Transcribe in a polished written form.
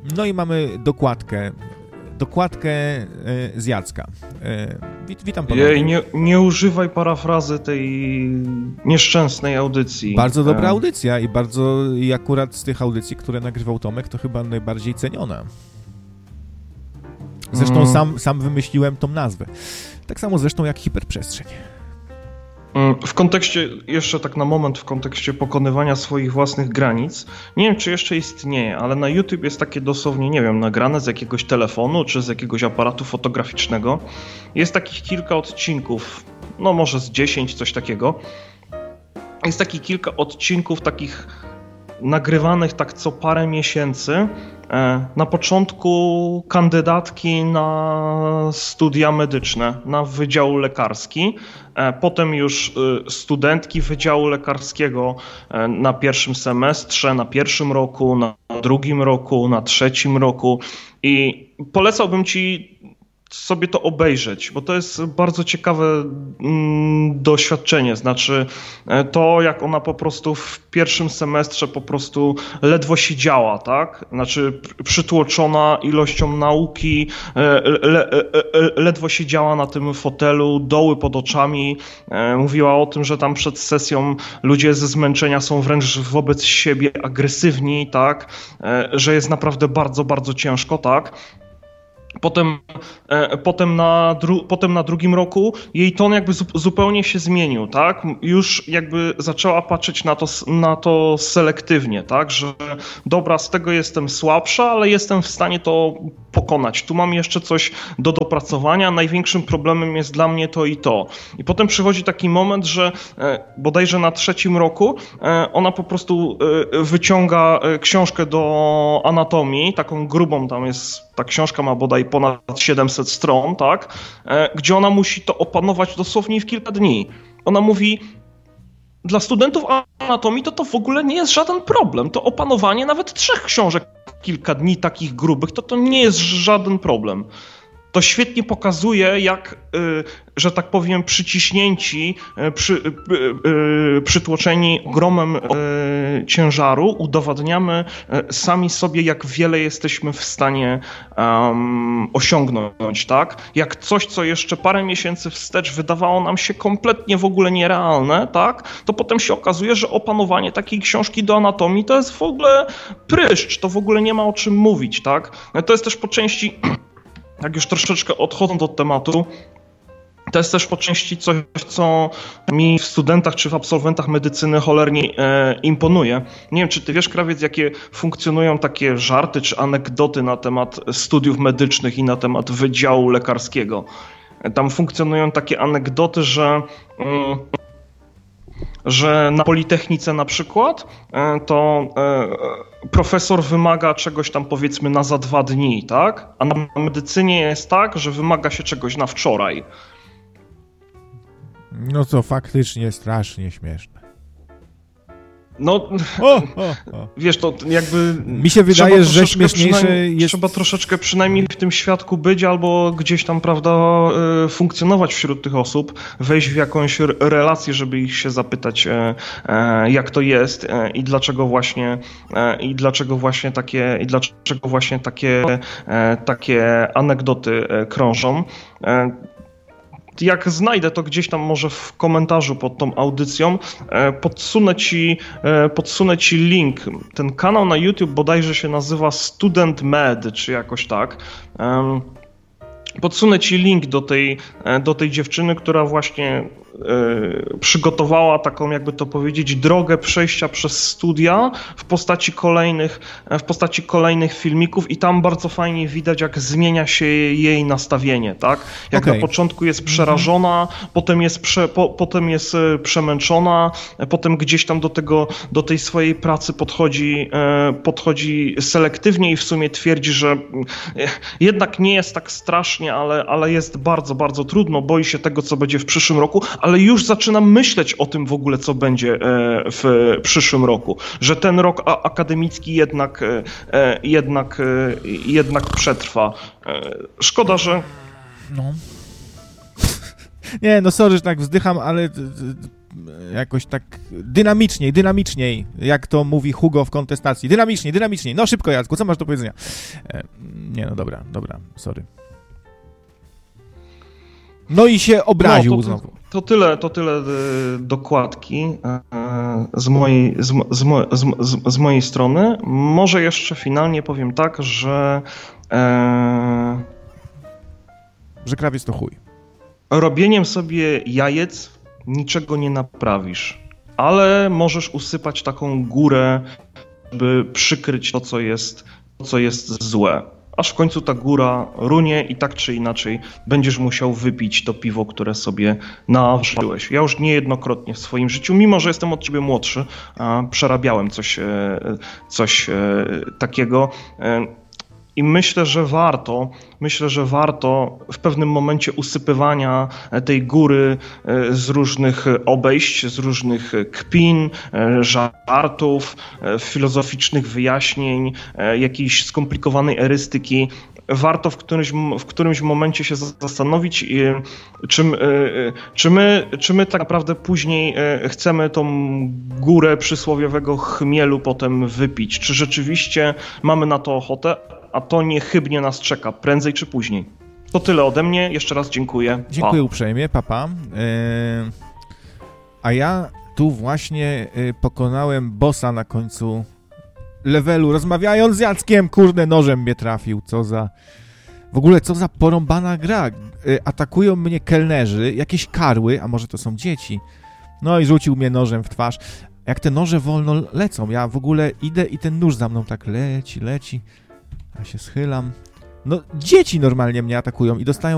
No i mamy dokładkę z Jacka. Witam ponownie. Jej, nie używaj parafrazy tej nieszczęsnej audycji. Bardzo dobra audycja i akurat z tych audycji, które nagrywał Tomek, to chyba najbardziej ceniona. Zresztą sam wymyśliłem tą nazwę. Tak samo zresztą jak hiperprzestrzeń. W kontekście, jeszcze tak na moment, w kontekście pokonywania swoich własnych granic, nie wiem, czy jeszcze istnieje, ale na YouTube jest takie dosłownie, nie wiem, nagrane z jakiegoś telefonu, czy z jakiegoś aparatu fotograficznego. Jest takich kilka odcinków, no może z 10, coś takiego. Jest takich kilka odcinków takich nagrywanych tak co parę miesięcy. Na początku kandydatki na studia medyczne, na Wydział Lekarski, potem już studentki Wydziału Lekarskiego na pierwszym semestrze, na pierwszym roku, na drugim roku, na trzecim roku i polecałbym Ci sobie to obejrzeć, bo to jest bardzo ciekawe doświadczenie, znaczy to jak ona po prostu w pierwszym semestrze po prostu ledwo siedziała, tak? Znaczy przytłoczona ilością nauki, ledwo siedziała na tym fotelu, doły pod oczami, mówiła o tym, że tam przed sesją ludzie ze zmęczenia są wręcz wobec siebie agresywni, tak? Że jest naprawdę bardzo, bardzo ciężko, tak? Potem na drugim roku jej ton jakby zupełnie się zmienił, tak? Już jakby zaczęła patrzeć na to selektywnie, tak? Że dobra, z tego jestem słabsza, ale jestem w stanie to pokonać. Tu mam jeszcze coś do dopracowania, największym problemem jest dla mnie to i to. I potem przychodzi taki moment, że bodajże na trzecim roku ona po prostu wyciąga książkę do anatomii, taką grubą, tam jest, ta książka ma bodaj ponad 700 stron, tak? Gdzie ona musi to opanować dosłownie w kilka dni. Ona mówi, dla studentów anatomii to w ogóle nie jest żaden problem. To opanowanie nawet 3 książek kilka dni takich grubych, to nie jest żaden problem. To świetnie pokazuje, jak, że tak powiem, przyciśnięci, przytłoczeni ogromem ciężaru, udowadniamy sami sobie, jak wiele jesteśmy w stanie osiągnąć, tak? Jak coś, co jeszcze parę miesięcy wstecz wydawało nam się kompletnie w ogóle nierealne, tak? To potem się okazuje, że opanowanie takiej książki do anatomii to jest w ogóle pryszcz, to w ogóle nie ma o czym mówić, tak? To jest też po części... Jak już troszeczkę odchodząc od tematu, to jest też po części coś, co mi w studentach czy w absolwentach medycyny cholernie imponuje. Nie wiem, czy ty wiesz, Krawiec, jakie funkcjonują takie żarty czy anegdoty na temat studiów medycznych i na temat Wydziału Lekarskiego. Tam funkcjonują takie anegdoty, że na Politechnice na przykład to profesor wymaga czegoś tam powiedzmy na za 2 dni, tak? A na medycynie jest tak, że wymaga się czegoś na wczoraj. No to faktycznie strasznie śmieszne. No, wiesz, to jakby... Mi się wydaje, że śmieszniejsze jest... Trzeba troszeczkę przynajmniej w tym świadku być albo gdzieś tam, prawda, funkcjonować wśród tych osób, wejść w jakąś relację, żeby ich się zapytać, jak to jest i dlaczego właśnie takie anegdoty krążą. Jak znajdę to gdzieś tam może w komentarzu pod tą audycją, podsunę ci link. Ten kanał na YouTube bodajże się nazywa Student Med, czy jakoś tak. Podsunę ci link do tej dziewczyny, która właśnie przygotowała taką, jakby to powiedzieć, drogę przejścia przez studia w postaci kolejnych filmików i tam bardzo fajnie widać, jak zmienia się jej nastawienie, tak? Jak na początku jest przerażona, potem jest przemęczona, potem gdzieś tam do tej swojej pracy podchodzi selektywnie i w sumie twierdzi, że jednak nie jest tak strasznie, ale jest bardzo, bardzo trudno, boi się tego, co będzie w przyszłym roku, ale już zaczynam myśleć o tym w ogóle, co będzie w przyszłym roku. Że ten rok akademicki jednak przetrwa. Szkoda, że... No. Nie, no sorry, że tak wzdycham, ale jakoś tak dynamiczniej, jak to mówi Hugo w kontestacji. Dynamiczniej. No szybko, Jacku, co masz do powiedzenia? Nie, no dobra, sorry. No i się obraził znowu. To tyle dokładki z mojej strony. Może jeszcze finalnie powiem tak, że krawiec to chuj. Robieniem sobie jajec niczego nie naprawisz, ale możesz usypać taką górę, by przykryć to, co jest złe. Aż w końcu ta góra runie i tak czy inaczej będziesz musiał wypić to piwo, które sobie naważyłeś. Ja już niejednokrotnie w swoim życiu, mimo że jestem od ciebie młodszy, przerabiałem coś takiego. I myślę, że warto w pewnym momencie usypywania tej góry z różnych obejść, z różnych kpin, żartów, filozoficznych wyjaśnień, jakiejś skomplikowanej erystyki. Warto w którymś momencie się zastanowić, czy my tak naprawdę później chcemy tą górę przysłowiowego chmielu potem wypić. Czy rzeczywiście mamy na to ochotę, a to niechybnie nas czeka, prędzej czy później. To tyle ode mnie, jeszcze raz dziękuję. Dziękuję uprzejmie, papa. A ja tu właśnie pokonałem bossa na końcu levelu, rozmawiając z Jackiem, kurde, nożem mnie trafił, w ogóle co za porąbana gra. Atakują mnie kelnerzy, jakieś karły, a może to są dzieci. No i rzucił mnie nożem w twarz. Jak te noże wolno lecą, ja w ogóle idę i ten nóż za mną tak leci. Ja się schylam. No, dzieci normalnie mnie atakują i dostają